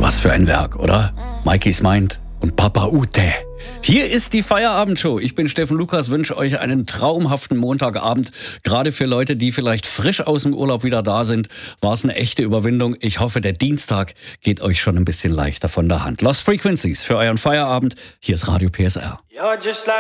Was für ein Werk, oder? Mikey's Mind und Papa Ute. Hier ist die Feierabendshow. Ich bin Steffen Lukas, wünsche euch einen traumhaften Montagabend. Gerade für Leute, die vielleicht frisch aus dem Urlaub wieder da sind, war es eine echte Überwindung. Ich hoffe, der Dienstag geht euch schon ein bisschen leichter von der Hand. Lost Frequencies für euren Feierabend. Hier ist Radio PSR.